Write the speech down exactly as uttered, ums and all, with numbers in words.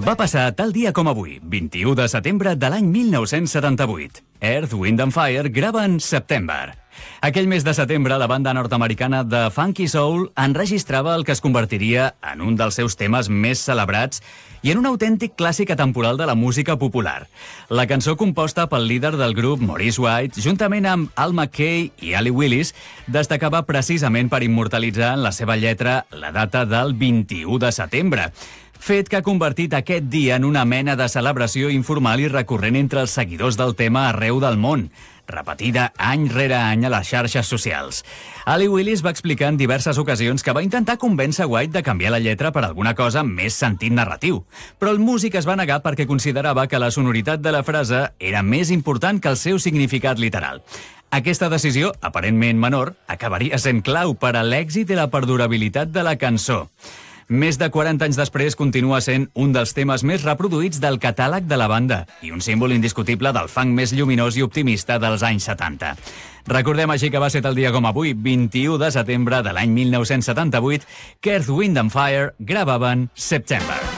Va passar tal dia com avui, vint-i-u de setembre de l'any mil nou-cents setanta-vuit. Earth, Wind and Fire graven September. Aquell mes de setembre, la banda nord-americana de Funky Soul enregistrava el que es convertiria en un dels seus temes més celebrats i en un autèntic clàssic atemporal de la música popular. La cançó, composta pel líder del grup, Maurice White, juntament amb Al McKay i Ali Willis, destacava precisament per immortalitzar en la seva lletra la data del vint-i-u de setembre, fet que ha convertit aquest dia en una mena de celebració informal i recurrent entre els seguidors del tema arreu del món, repetida any rere any a les xarxes socials. Ali Willis va explicar en diverses ocasions que va intentar convèncer White de canviar la lletra per alguna cosa amb més sentit narratiu, però el músic es va negar perquè considerava que la sonoritat de la frase era més important que el seu significat literal. Aquesta decisió, aparentment menor, acabaria sent clau per a l'èxit i la perdurabilitat de la cançó. Més de quaranta anys després continua sent un dels temes més reproduïts del catàleg de la banda i un símbol indiscutible del funk més lluminós i optimista dels anys setanta. Recordem així que va ser tal dia com avui, vint-i-u de setembre de l'any mil nou-cents setanta-vuit, que Earth, Wind and Fire gravaven September.